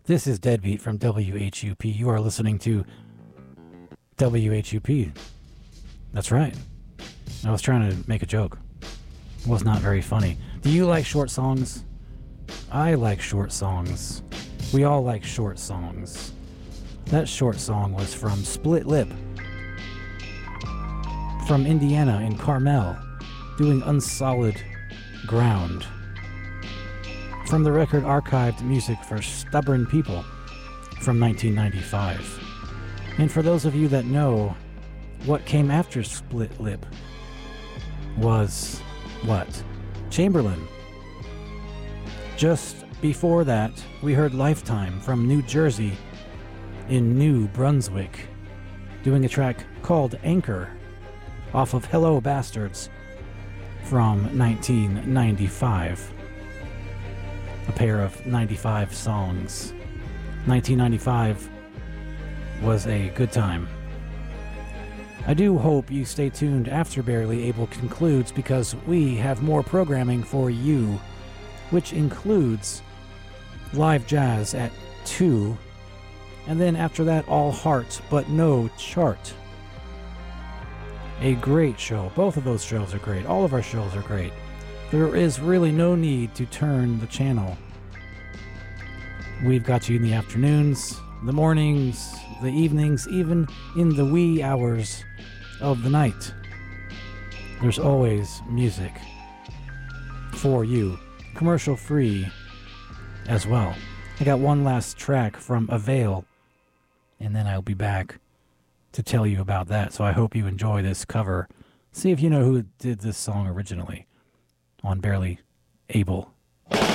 This is Deadbeat from WHUP. You are listening to WHUP. That's right. I was trying to make a joke. It was not very funny. Do you like short songs? I like short songs. We all like short songs. That short song was from Split Lip, from Indiana in Carmel, doing Unsolid Ground. From the record Archived Music for Stubborn People from 1995. And for those of you that know, what came after Split Lip was what? Chamberlain. Just before that, we heard Lifetime from New Jersey in New Brunswick, doing a track called Anchor off of Hello Bastards from 1995. A pair of 95 songs. 1995 was a good time. I do hope you stay tuned after Barely Able concludes, because we have more programming for you, which includes live jazz at 2, and then after that, all heart but no chart. A great show. Both of those shows are great. All of our shows are great. There is really no need to turn the channel. We've got you in the afternoons, the mornings, the evenings, even in the wee hours of the night. There's always music for you, commercial free as well. I got one last track from Avail, and then I'll be back to tell you about that. So I hope you enjoy this cover. See if you know who did this song originally on Barely Able.